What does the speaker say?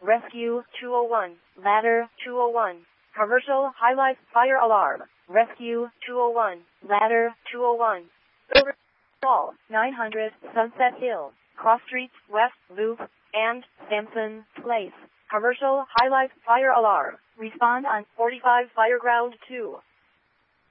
Rescue 201, Ladder 201. Commercial highlights fire alarm. Rescue 201, Ladder 201. Overall, 900 Sunset Hill, Cross Street, West Loop, and Sampson Place. Commercial highlights fire alarm. Respond on 45 Fireground 2.